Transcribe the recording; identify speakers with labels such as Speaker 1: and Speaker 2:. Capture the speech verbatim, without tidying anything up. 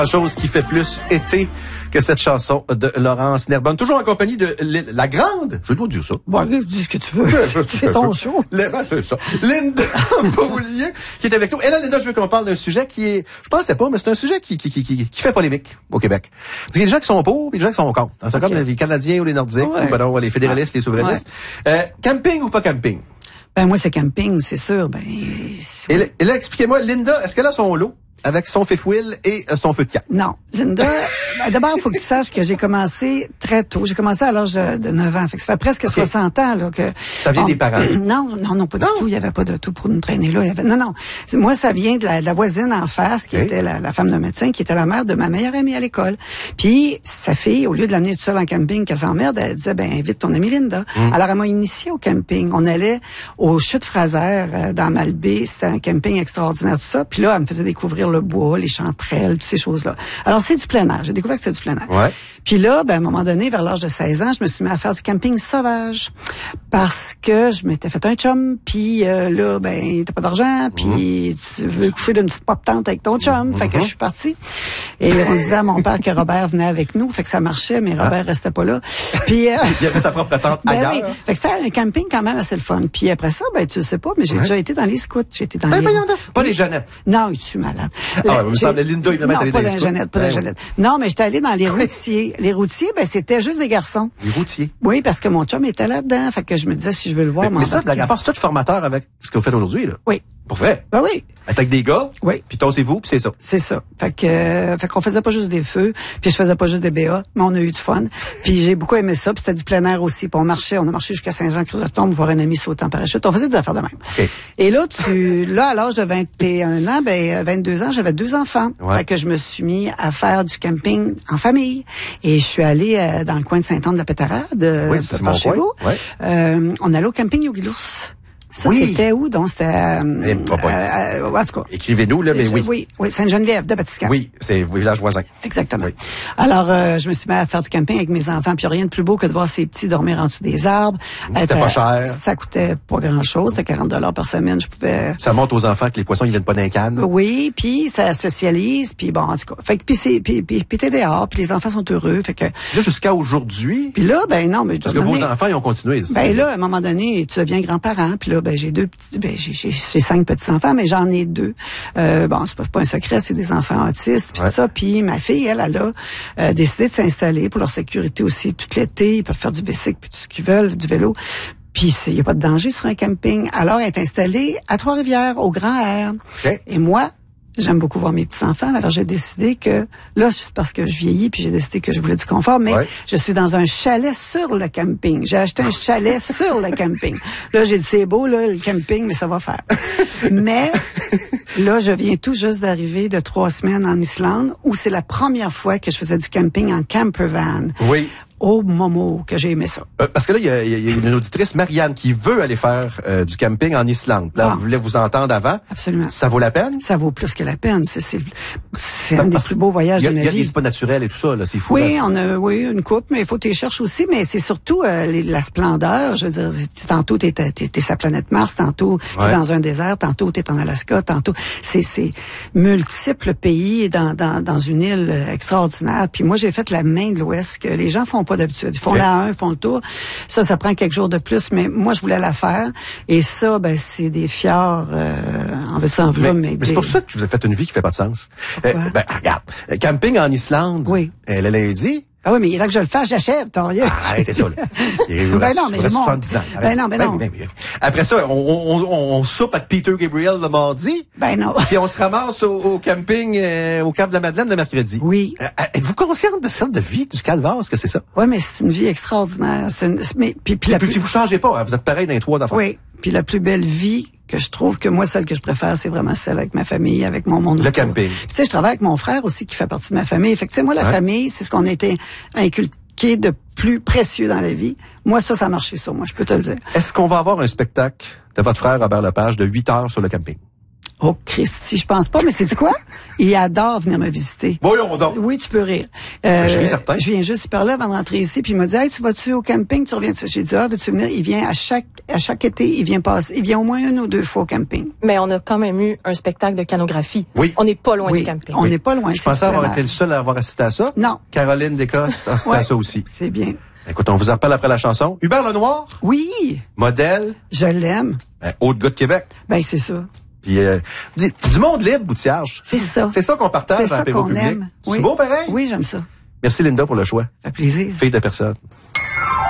Speaker 1: Chose qui fait plus été que cette chanson de Laurence Nerbonne. Toujours en compagnie de la grande, je dois dire ça.
Speaker 2: Bon, dis ce que tu veux. C'est ton show.
Speaker 1: C'est ça. Linda Beaulieu, qui est avec nous. Et là, Linda, je veux qu'on parle d'un sujet qui est, je pensais pas, mais c'est un sujet qui, qui, qui, qui, qui fait polémique au Québec. Parce qu'il y a des gens qui sont pour, et des gens qui sont contre. C'est okay. Comme les Canadiens ou les Nordiques, ouais. ou ben non, les fédéralistes, ah. les souverainistes. Ouais. Euh, camping ou pas camping?
Speaker 2: Ben, moi, c'est camping, c'est sûr. Ben,
Speaker 1: et, là, et là, expliquez-moi, Linda, est-ce qu'elle a son lot? Avec son fifouille et euh, son feu de camp.
Speaker 2: Non. Linda, d'abord, il faut que tu saches que j'ai commencé très tôt. J'ai commencé à l'âge de, de neuf ans. Fait que ça fait presque okay. soixante ans, là, que.
Speaker 1: Ça vient on, des parents?
Speaker 2: Non, non, non, pas du non. tout. Il y avait pas de tout pour nous traîner là. Il y avait, non, non. Moi, ça vient de la, de la voisine en face, qui okay. était la, la femme d'un médecin, qui était la mère de ma meilleure amie à l'école. Puis, sa fille, au lieu de l'amener toute seule en camping, qu'elle s'emmerde, elle disait, ben, invite ton amie Linda. Mm. Alors, elle m'a initiée au camping. On allait au Chutes Fraser, euh, dans Malbaie. C'était un camping extraordinaire, tout ça. Puis là, elle me faisait découvrir le bois, les chanterelles, toutes ces choses-là. Alors, c'est du plein air. J'ai découvert que c'était du plein air.
Speaker 1: Ouais.
Speaker 2: Puis là, ben, à un moment donné, vers l'âge de seize ans, je me suis mis à faire du camping sauvage. Parce que je m'étais fait un chum, puis euh, là, ben, t'as pas d'argent, puis mmh. tu veux coucher d'une petite pop-tente avec ton chum. Mmh. Fait que je suis partie. Et on disait à mon père que Robert venait avec nous. Fait que ça marchait, mais Robert ah. restait pas là. Puis, euh,
Speaker 1: il y avait sa propre tente ben ailleurs. Oui.
Speaker 2: Fait que c'était un camping quand même assez le fun. Puis après ça, ben, tu le sais pas, mais j'ai ouais. déjà été dans les scouts. J'ai été dans
Speaker 1: ben,
Speaker 2: les...
Speaker 1: Ben, pas oui. les Jeannettes.
Speaker 2: Non, il est malade.
Speaker 1: Ah, il me semble Linda, il me mettait
Speaker 2: dans les Jeannettes, pas des Jeannettes. Non, mais j'étais allée dans les routiers. Les routiers, ben, c'était juste des garçons.
Speaker 1: Les routiers?
Speaker 2: Oui, parce que mon chum était là-dedans. Fait que je me disais, si je veux le voir,
Speaker 1: mais, mais ça, blague à part, c'est tout formateur avec ce que vous faites aujourd'hui, là.
Speaker 2: Oui.
Speaker 1: Pour vrai?
Speaker 2: Ben oui.
Speaker 1: Avec des gars?
Speaker 2: Oui.
Speaker 1: Puis tassez-vous, puis c'est ça.
Speaker 2: C'est ça. Fait que, euh, fait qu'on faisait pas juste des feux, puis je faisais pas juste des B A, mais on a eu du fun. Puis j'ai beaucoup aimé ça, puis c'était du plein air aussi. Puis on marchait, on a marché jusqu'à Saint-Jean-Chrysostome, voir un ami sauter en parachute. On faisait des affaires de même.
Speaker 1: Okay.
Speaker 2: Et là, tu, là, à l'âge de vingt et un ans, ben, vingt-deux ans, j'avais deux enfants.
Speaker 1: Ouais.
Speaker 2: Fait que je me suis mis à faire du camping en famille. Et je suis allée euh, dans le coin de Saint-Anne-de-la-Pétarade, euh,
Speaker 1: oui, c'est mon
Speaker 2: chez
Speaker 1: coin.
Speaker 2: vous.
Speaker 1: Ouais.
Speaker 2: Euh, on allait au camping Yogi l'ours. Ça,
Speaker 1: oui.
Speaker 2: c'était où? Donc, c'était, euh,
Speaker 1: eh, pas
Speaker 2: euh, euh, en tout cas.
Speaker 1: Écrivez-nous, là, mais oui.
Speaker 2: Oui, oui, Sainte-Geneviève de Batiscan.
Speaker 1: Oui, c'est le village voisin.
Speaker 2: Exactement.
Speaker 1: Oui.
Speaker 2: Alors, euh, je me suis mis à faire du camping avec mes enfants, puis rien de plus beau que de voir ces petits dormir en dessous des arbres.
Speaker 1: C'était pas cher.
Speaker 2: Ça coûtait pas grand-chose, c'était quarante dollars par semaine, je pouvais...
Speaker 1: Ça montre aux enfants que les poissons, ils viennent pas d'un canne.
Speaker 2: Oui, puis ça socialise, puis bon, en tout cas. Fait que, puis c'est, puis, puis, puis t'es dehors, puis les enfants sont heureux, fait que...
Speaker 1: Là, jusqu'à aujourd'hui...
Speaker 2: Puis là, ben non, mais...
Speaker 1: Parce que vos enfants, ils ont continué.
Speaker 2: Ben là, à un moment donné, tu deviens grand-parent, puis là, ben j'ai deux petits... Ben, j'ai, j'ai, j'ai cinq petits-enfants, mais j'en ai deux. Euh, bon, c'est pas, pas un secret, c'est des enfants autistes, puis ouais. ça. Puis ma fille, elle, elle a euh, décidé de s'installer pour leur sécurité aussi tout l'été. Ils peuvent faire du bicycle, puis tout ce qu'ils veulent, du vélo. Puis il n'y a pas de danger sur un camping. Alors, elle est installée à Trois-Rivières, au Grand Air.
Speaker 1: Okay.
Speaker 2: Et moi, j'aime beaucoup voir mes petits-enfants. Alors, j'ai décidé que, là, c'est parce que je vieillis, puis j'ai décidé que je voulais du confort, mais ouais. je suis dans un chalet sur le camping. J'ai acheté un chalet sur le camping. Là, j'ai dit, c'est beau, là, le camping, mais ça va faire. Mais, là, je viens tout juste d'arriver de trois semaines en Islande, où c'est la première fois que je faisais du camping en campervan.
Speaker 1: Oui.
Speaker 2: Oh, Momo, que j'ai aimé ça.
Speaker 1: Euh, parce que là, il y a, y a une auditrice, Marianne, qui veut aller faire euh, du camping en Islande. Là, ah. vous voulez vous entendre avant.
Speaker 2: Absolument.
Speaker 1: Ça vaut la peine?
Speaker 2: Ça vaut plus que la peine. C'est, c'est, c'est un des plus beaux voyages
Speaker 1: y a,
Speaker 2: de ma
Speaker 1: y a
Speaker 2: vie.
Speaker 1: Il y a des spas naturels et tout ça, là. C'est fou.
Speaker 2: Oui,
Speaker 1: là.
Speaker 2: on a, oui, une coupe, mais il faut que tu les cherches aussi. Mais c'est surtout euh, les, la splendeur. Je veux dire, tantôt, t'es, t'es, t'es sur la planète Mars, tantôt, t'es ouais. dans un désert, tantôt, t'es en Alaska, tantôt. C'est, c'est multiples pays dans, dans, dans une île extraordinaire. Puis moi, j'ai fait la main de l'Ouest que les gens font pas d'habitude. Ils font okay. la un, font le tour. Ça, ça prend quelques jours de plus, mais moi, je voulais la faire. Et ça, ben, c'est des fjords, euh, en veux-tu en veux, mais...
Speaker 1: Mais, mais
Speaker 2: des...
Speaker 1: c'est pour ça que vous avez fait une vie qui fait pas de sens. Euh, ben, regarde, camping en Islande.
Speaker 2: Oui.
Speaker 1: Elle, elle a dit...
Speaker 2: Ah oui, mais il est là que je le fasse, j'achève. Ah,
Speaker 1: arrêtez ça, là. Il
Speaker 2: ben reste, non, mais reste
Speaker 1: soixante-dix ans.
Speaker 2: Ben non, ben non.
Speaker 1: Ben, ben, ben. Après ça, on, on, on, on soupe avec Peter Gabriel le mardi.
Speaker 2: Ben non.
Speaker 1: Puis on se ramasse au, au camping, euh, au Cap de la Madeleine le mercredi.
Speaker 2: Oui.
Speaker 1: Euh, êtes-vous consciente de celle de vie du calvaire, ce que c'est ça?
Speaker 2: Oui, mais c'est une vie extraordinaire. C'est une, mais, puis, puis,
Speaker 1: la
Speaker 2: puis
Speaker 1: plus... vous changez pas, hein, vous êtes pareil dans les trois enfants.
Speaker 2: Oui. Puis la plus belle vie que je trouve que moi, celle que je préfère, c'est vraiment celle avec ma famille, avec mon monde.
Speaker 1: Le autour. Camping.
Speaker 2: Puis tu sais, je travaille avec mon frère aussi qui fait partie de ma famille. Fait que tu sais, moi, la ouais. famille, c'est ce qu'on a été inculqué de plus précieux dans la vie. Moi, ça, ça a marché sur moi, je peux te le dire.
Speaker 1: Est-ce qu'on va avoir un spectacle de votre frère Robert Lepage de huit heures sur le camping?
Speaker 2: Oh, Christy, je pense pas, mais c'est quoi? Il adore venir me visiter.
Speaker 1: Voyons donc.
Speaker 2: Oui, tu peux rire. Euh,
Speaker 1: je ris certain.
Speaker 2: Je viens juste y parler avant de rentrer ici, puis il m'a dit, hey, tu vas-tu au camping? Tu reviens de ça? J'ai dit, ah, veux-tu venir? Il vient à chaque, à chaque été, il vient passer, il vient au moins une ou deux fois au camping.
Speaker 3: Mais on a quand même eu un spectacle de canographie.
Speaker 1: Oui.
Speaker 3: On n'est pas loin
Speaker 2: Oui,
Speaker 3: du camping.
Speaker 2: on n'est pas loin.
Speaker 1: Je pensais avoir été le seul à avoir assisté à ça.
Speaker 2: Non.
Speaker 1: Caroline Descostes a assisté
Speaker 2: Ouais,
Speaker 1: à ça aussi.
Speaker 2: c'est bien.
Speaker 1: Écoute, on vous en reparle après la chanson. Hubert Lenoir,
Speaker 2: Oui,
Speaker 1: modèle,
Speaker 2: je l'aime.
Speaker 1: ben, haut de gars de Québec.
Speaker 2: Ben, c'est ça.
Speaker 1: Puis euh, du du monde libre, Boutillage.
Speaker 2: C'est ça.
Speaker 1: C'est ça qu'on partage
Speaker 2: C'est
Speaker 1: à
Speaker 2: ça
Speaker 1: l'apéro
Speaker 2: qu'on
Speaker 1: public.
Speaker 2: aime.
Speaker 1: C'est
Speaker 2: Oui.
Speaker 1: beau pareil?
Speaker 2: Oui, j'aime ça.
Speaker 1: Merci Linda pour le choix.
Speaker 2: Ça fait plaisir.
Speaker 1: Fille de personne.